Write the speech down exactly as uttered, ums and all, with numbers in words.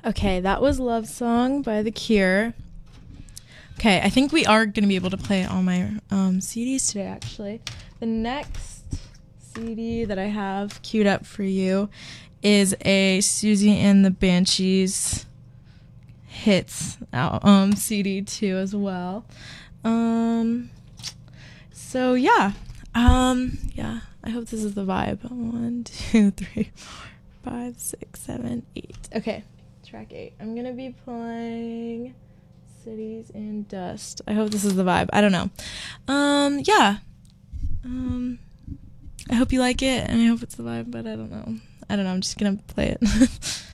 Okay, that was Love Song by The Cure. Okay, I think we are going to be able to play all my um, C Ds today, actually. The next C D that I have queued up for you is a Susie and the Banshees hits um, C D too as well. Um, so, yeah. Um, yeah, I hope this is the vibe. One, two, three, four, five, six, seven, eight. Okay, track eight. I'm going to be playing Cities in Dust. I hope this is the vibe. I don't know. Um, yeah. Um, I hope you like it, and I hope it's the vibe, but I don't know. I don't know. I'm just gonna play it.